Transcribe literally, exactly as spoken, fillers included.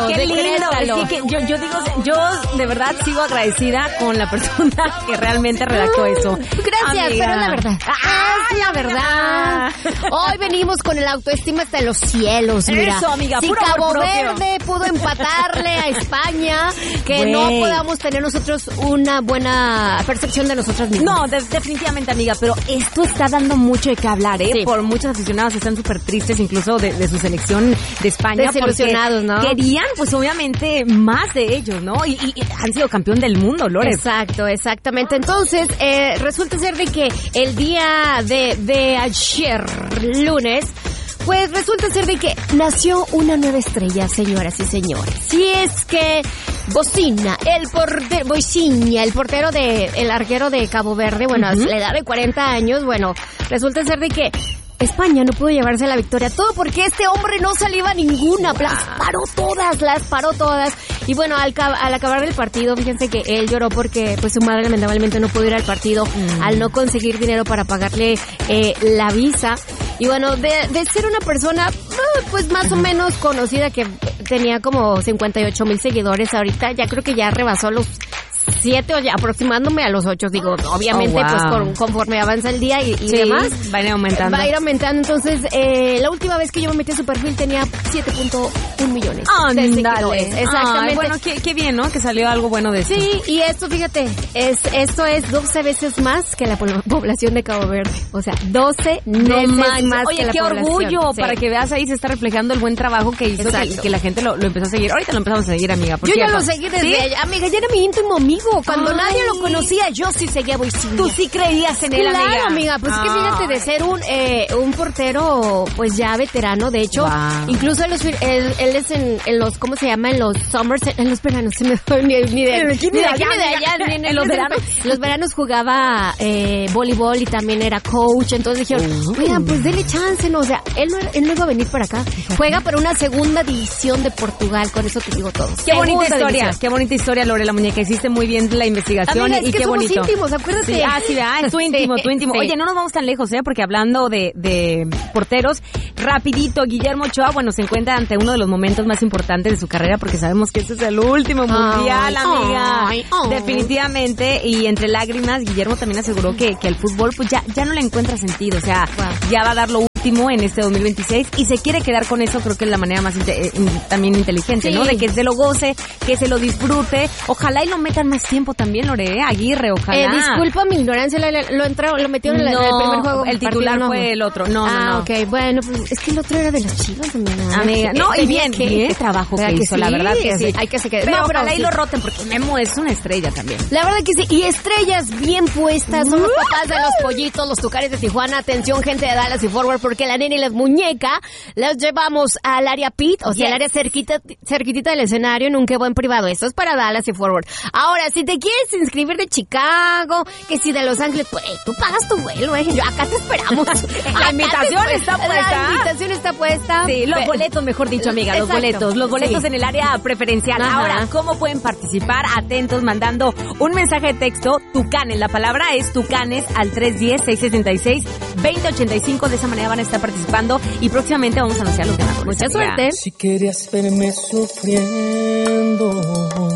qué lindo. Es que, que yo, yo digo, yo de verdad sigo agradecida con la persona que realmente redactó eso. Gracias, amiga. Pero es la verdad. Ah, es la verdad. Hoy venimos con el autoestima hasta los cielos, mira. Eso, amiga, si puro Cabo amor propio. Verde pudo empatarle a España, que Wey. no podamos tener nosotros una buena percepción de nosotros mismos. No, de, definitivamente, amiga, pero esto está dando mucho de qué hablar, ¿eh? Sí. Por muchos aficionados están súper tristes, incluso de, de su selección de España. Desilusionados, ¿no? Querían, pues obviamente, más de ellos, ¿no? Y, y, y han sido campeón del mundo, Lore. Exacto, exactamente. Entonces, eh, resulta ser de que el día de, de ayer, lunes, pues resulta ser de que nació una nueva estrella, señoras y señores. Si es que Bocina, el portero, Bociña, el portero de, el arquero de Cabo Verde, bueno, uh-huh. a la edad de cuarenta años, bueno, resulta ser de que España no pudo llevarse la victoria. Todo porque este hombre no salía ninguna. Las paró todas, las paró todas. Y bueno, al, al acabar del partido, fíjense que él lloró porque pues su madre lamentablemente no pudo ir al partido mm. al no conseguir dinero para pagarle eh, la visa. Y bueno, de, de ser una persona pues más o menos conocida, que tenía como cincuenta y ocho mil seguidores, ahorita ya creo que ya rebasó los siete o ya aproximándome a los ocho, digo, obviamente oh, wow. pues con, conforme avanza el día y, y sí, demás va a ir aumentando. Va a ir aumentando, entonces eh, la última vez que yo me metí a su perfil tenía siete punto uno millones oh, de seguidores. Exactamente. Ay, bueno, qué, qué bien, ¿no? Que salió algo bueno de esto. Sí, y esto, fíjate, es esto es doce veces más que la población de Cabo Verde. O sea, doce no veces más. más Oye, que la qué población. orgullo, sí. para que veas ahí se está reflejando el buen trabajo que hizo, que, que la gente lo, lo empezó a seguir. Ahorita lo empezamos a seguir, amiga, por Yo cierto. ya lo seguí desde ¿Sí? allá. Amiga, ya era mi íntimo amigo. Cuando Ay. nadie lo conocía, yo sí seguía a Bociña. Tú sí creías en él, claro, amiga. amiga, pues es que fíjate, de ser un eh, un portero pues ya veterano, de hecho, wow. incluso en los, él, él es en, en los, ¿cómo se llama? En los summers, en los veranos, se me fue ni, ni de aquí ni de aquí ni de allá, ni en, en los veranos. Los veranos jugaba eh, voleibol y también era coach, entonces dijeron, uh. oigan, pues denle chance, no, o sea, él no, él no iba a venir para acá, juega para una segunda división de Portugal, con eso te digo todo. Qué segunda bonita historia, división. Qué bonita historia, Lore, la muñeca, hiciste muy bien la investigación. Amiga, es y que qué somos bonito. íntimos, acuérdate. Sí, ah, sí, ah, es tu íntimo, tu íntimo. Sí. Oye, no nos vamos tan lejos, ¿eh? Porque hablando de, de porteros, rapidito, Guillermo Ochoa, bueno, se encuentra ante uno de los momentos más importantes de su carrera, porque sabemos que este es el último mundial, ay, amiga. Ay, ay. Definitivamente, y entre lágrimas, Guillermo también aseguró que, que el fútbol, pues ya, ya no le encuentra sentido, o sea, wow. ya va a dar lo último en este dos mil veintiséis y se quiere quedar con eso. Creo que es la manera más inte- eh, también inteligente, sí. ¿no? De que se lo goce, que se lo disfrute. Ojalá y lo metan más tiempo también, Lore, Aguirre, ojalá. Eh, disculpa mi ignorancia, lo, lo, entró, lo metieron en, no, en el primer juego. El titular partido, fue no. el otro. No, ah, no, no. ok, bueno, pues es que el otro era de las Chivas, amiga. Amiga, no, y bien, que, bien trabajo que, que hizo, sí, la verdad que sí. Hay que se quede. Pero no, ojalá pero y sí. lo roten, porque Memo es una estrella también. La verdad que sí, y estrellas bien puestas, son los papás de los pollitos, los tucares de Tijuana. Atención, gente de Dallas y Forward, porque la nena y las muñeca las llevamos al área pit, o sea, yes. al área cerquita, cerquitita del escenario en un qué buen privado. Esto es para Dallas y Forward. Ahora, si te quieres inscribir de Chicago, que si de Los Ángeles, pues tú pagas tu vuelo, eh. Yo, acá te esperamos. La invitación te, está puesta. La invitación está puesta. Sí, los boletos, mejor dicho, amiga, Exacto. los boletos. Los boletos sí. en el área preferencial. Ajá. Ahora, ¿cómo pueden participar? Atentos, mandando un mensaje de texto, Tucanes. La palabra es Tucanes al tres uno cero, seis seis seis, dos cero ocho cinco. De esa manera van a estar participando y próximamente vamos a anunciar los ganadores. Mucha suerte. Si querías verme sufriendo,